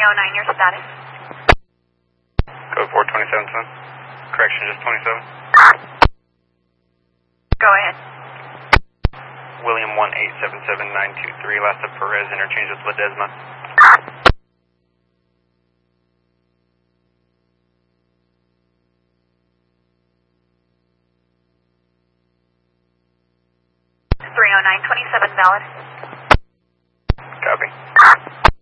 309, your status. Code 427, son. Correction, just 27. Go ahead. William 1877923, last of Perez, interchange with Ledesma. $309.27 valid.